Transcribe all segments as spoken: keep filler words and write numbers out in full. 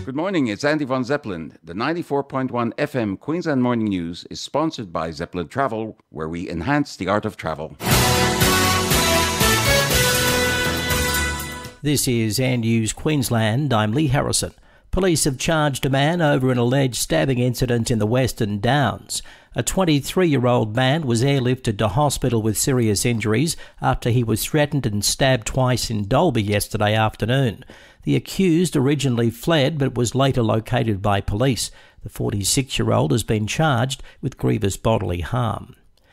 Good morning, it's Andy von Zeppelin. The ninety-four point one F M Queensland Morning News is sponsored by Zeppelin Travel, where we enhance the art of travel. This is Air News Queensland. I'm Lee Harrison. Police have charged a man over an alleged stabbing incident in the Western Downs. A twenty-three-year-old man was airlifted to hospital with serious injuries after he was threatened and stabbed twice in Dalby yesterday afternoon. The accused originally fled but was later located by police. The forty-six-year-old has been charged with grievous bodily harm.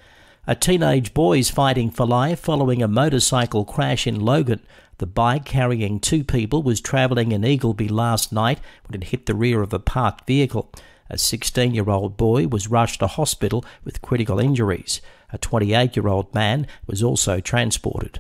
A teenage boy is fighting for life following a motorcycle crash in Logan. The bike carrying two people was travelling in Eagleby last night when it hit the rear of a parked vehicle. A sixteen-year-old boy was rushed to hospital with critical injuries. A twenty-eight-year-old man was also transported.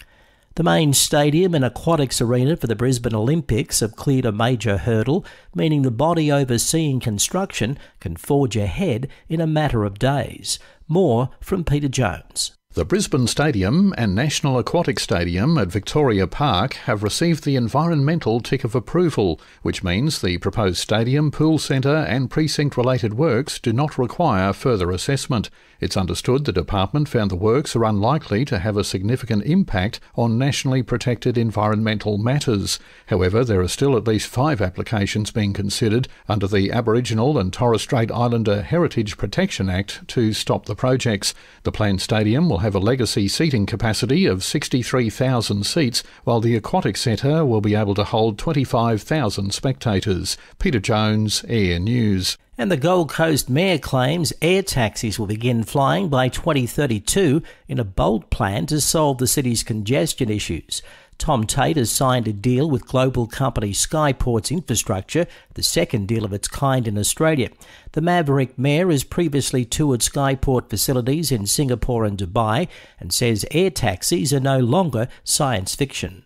The main stadium and aquatics arena for the Brisbane Olympics have cleared a major hurdle, meaning the body overseeing construction can forge ahead in a matter of days. More from Peter Jones. The Brisbane Stadium and National Aquatic Stadium at Victoria Park have received the environmental tick of approval, which means the proposed stadium, pool centre and precinct-related works do not require further assessment. It's understood the department found the works are unlikely to have a significant impact on nationally protected environmental matters. However, there are still at least five applications being considered under the Aboriginal and Torres Strait Islander Heritage Protection Act to stop the projects. The planned stadium will have a legacy seating capacity of sixty-three thousand seats, while the aquatic centre will be able to hold twenty-five thousand spectators. Peter Jones, Air News. And the Gold Coast Mayor claims air taxis will begin flying by twenty thirty-two in a bold plan to solve the city's congestion issues. Tom Tate has signed a deal with global company Skyports Infrastructure, the second deal of its kind in Australia. The Maverick Mayor has previously toured Skyport facilities in Singapore and Dubai and says air taxis are no longer science fiction.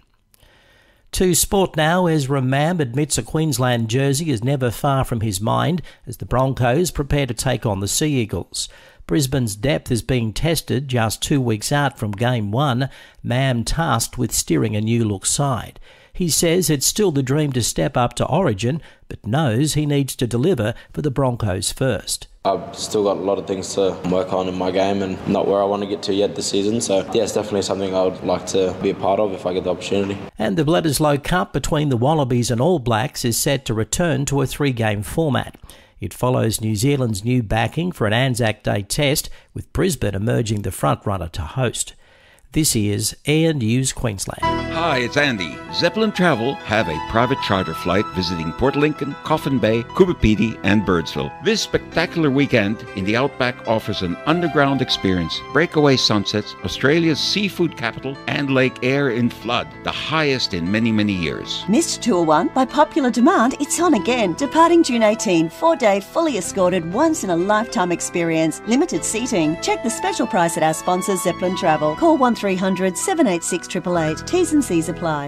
To sport now, Ezra Mam admits a Queensland jersey is never far from his mind as the Broncos prepare to take on the Sea Eagles. Brisbane's depth is being tested just two weeks out from Game one, Mam tasked with steering a new-look side. He says it's still the dream to step up to Origin, but knows he needs to deliver for the Broncos first. I've still got a lot of things to work on in my game and not where I want to get to yet this season. So, yeah, it's definitely something I would like to be a part of if I get the opportunity. And the Bledisloe Cup between the Wallabies and All Blacks is set to return to a three-game format. It follows New Zealand's new backing for an Anzac Day test, with Brisbane emerging the front-runner to host. This is Air News Queensland. Hi, it's Andy. Zeppelin Travel have a private charter flight visiting Port Lincoln, Coffin Bay, Kubapiti and Birdsville. This spectacular weekend in the Outback offers an underground experience, breakaway sunsets, Australia's seafood capital and Lake Eyre in flood, the highest in many, many years. Missed Tour one? By popular demand, it's on again. Departing June eighteenth, four-day, fully escorted, once-in-a-lifetime experience. Limited seating. Check the special price at our sponsor, Zeppelin Travel. Call one three hundred, seven eight six, eight eight eight. T's and C's apply.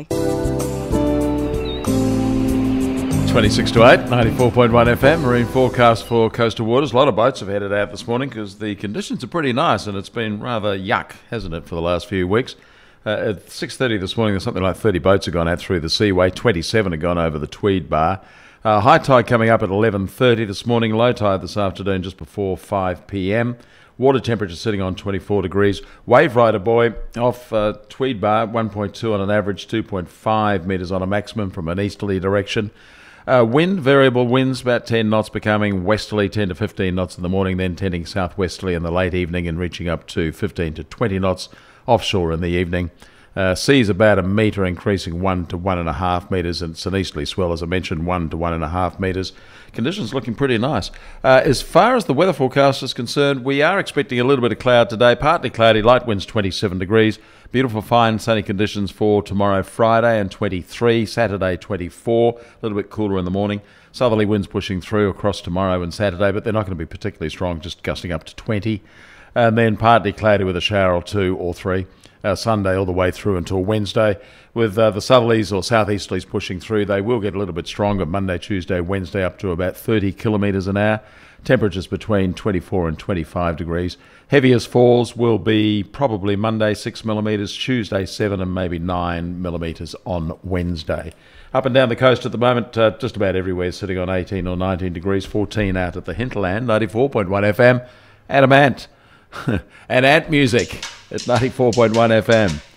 twenty-six to eight, ninety-four point one F M. Marine forecast for coastal waters. A lot of boats have headed out this morning because the conditions are pretty nice and it's been rather yuck, hasn't it, for the last few weeks. Uh, at six thirty this morning, there's something like thirty boats have gone out through the Seaway. twenty-seven have gone over the Tweed Bar. Uh, high tide coming up at eleven thirty this morning. Low tide this afternoon just before five p m. Water temperature sitting on twenty-four degrees. Wave Rider Buoy off uh, Tweed Bar, one point two on an average, two point five metres on a maximum from an easterly direction. Uh, wind, variable winds, about ten knots, becoming westerly, ten to fifteen knots in the morning, then tending southwesterly in the late evening and reaching up to fifteen to twenty knots offshore in the evening. Uh, seas about a metre, increasing one to one and a half metres, and it's an easterly swell, as I mentioned, one to one and a half metres. Conditions looking pretty nice. Uh, as far as the weather forecast is concerned, we are expecting a little bit of cloud today, partly cloudy, light winds twenty-seven degrees. Beautiful, fine, sunny conditions for tomorrow, Friday, and twenty-three, Saturday, twenty-four. A little bit cooler in the morning. Southerly winds pushing through across tomorrow and Saturday, but they're not going to be particularly strong, just gusting up to twenty. And then partly cloudy with a shower or two or three. uh, Sunday all the way through until Wednesday. With uh, the southerlies or southeasterlies pushing through, they will get a little bit stronger Monday, Tuesday, Wednesday, up to about thirty kilometres an hour. Temperatures between twenty-four and twenty-five degrees. Heaviest falls will be probably Monday, six millimetres, Tuesday, seven and maybe nine millimetres on Wednesday. Up and down the coast at the moment, uh, just about everywhere sitting on eighteen or nineteen degrees, fourteen out at the hinterland, ninety-four point one F M. Adam Ant and Ant Music at ninety-four point one F M.